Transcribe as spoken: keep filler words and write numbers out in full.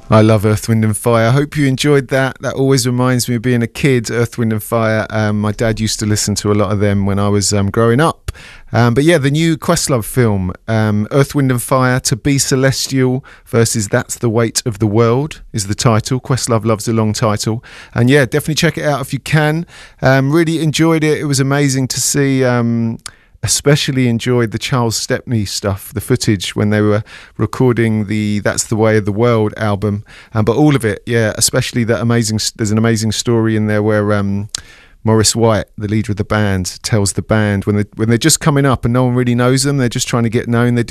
I love Earth, Wind and Fire. I hope you enjoyed that. That always reminds me of being a kid, Earth, Wind and Fire. Um, my dad used to listen to a lot of them when I was um, growing up. Um, but yeah, the new Questlove film, um, Earth, Wind and Fire, To Be Celestial versus That's the Weight of the World is the title. Questlove loves a long title. And yeah, definitely check it out if you can. Um, really enjoyed it. It was amazing to see... Um, especially enjoyed the Charles Stepney stuff, the footage when they were recording the That's the Way of the World album, um, but all of it, yeah, especially that amazing, there's an amazing story in there where um, Maurice White, the leader of the band, tells the band when, they, when they're just coming up and no one really knows them, they're just trying to get known, they're